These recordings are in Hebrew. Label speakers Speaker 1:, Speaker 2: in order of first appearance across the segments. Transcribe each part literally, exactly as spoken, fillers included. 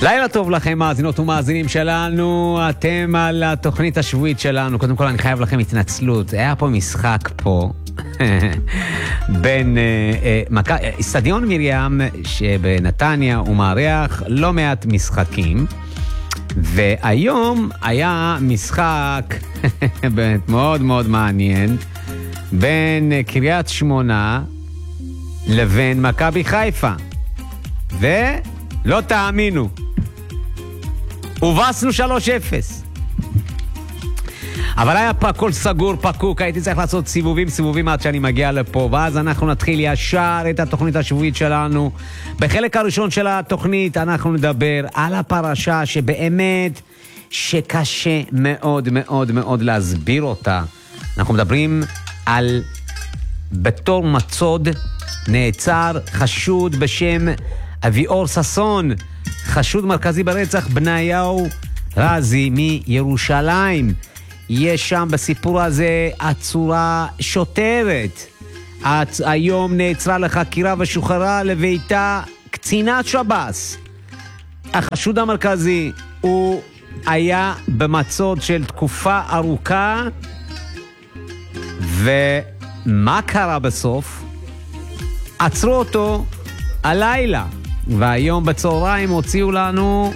Speaker 1: לילה טוב לכם, מאזינות ומאזינים שלנו, אתם על התוכנית השבועית שלנו. קודם כל אני חייב לכם התנצלות, היה פה משחק פה בין סטדיון מרים שבנתניה הוא מארח לא מעט משחקים, והיום היה משחק באמת מאוד מאוד מעניין בין קריית שמונה לבין מכבי חיפה, ולא תאמינו, הובסנו שלוש אפס. אבל היה פה הכל סגור, פקוק, הייתי צריך לעשות סיבובים, סיבובים עד שאני מגיע לפה, ואז אנחנו נתחיל ישר את התוכנית השבועית שלנו. בחלק הראשון של התוכנית אנחנו נדבר על הפרשה שבאמת שקשה מאוד מאוד מאוד להסביר אותה. אנחנו מדברים על בתור מצוד נעצר חשוד בשם אביאור ססון, חשוד מרכזי ברצח בניהו רזי מירושלים. יש שם בסיפור הזה עצורה שוטרת. הצ... היום נעצרה לחקירה ושוחררה לביתה קצינת שב"ס. החשוד המרכזי הוא היה במצוד של תקופה ארוכה, ומה קרה בסוף? עצרו אותו הלילה, והיום בצהריים הוציאו לנו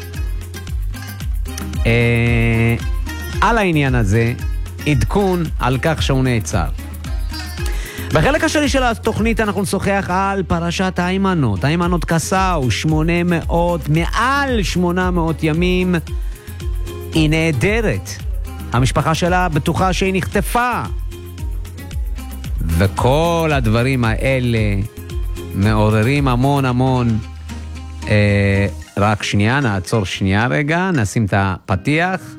Speaker 1: אה, על העניין הזה עדכון על כך שהוא נעצר. בחלק השני של התוכנית אנחנו נשוחח על פרשת האימנות. האימנות קסאו, שמונה מאות, מעל שמונה מאות ימים היא נהדרת. המשפחה שלה בטוחה שהיא נחטפה. וכל הדברים האלה מעוררים המון המון. אה, רק שנייה, נעצור שנייה רגע, נשים את הפתיח.